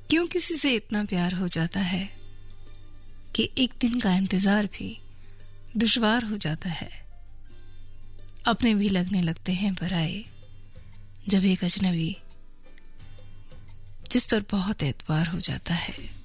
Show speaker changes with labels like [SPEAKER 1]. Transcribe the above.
[SPEAKER 1] क्यों किसी से इतना प्यार हो जाता है कि एक दिन का इंतजार भी दुश्वार हो जाता है। अपने भी लगने लगते हैं पराए जब एक अजनबी जिस पर बहुत एतबार हो जाता है।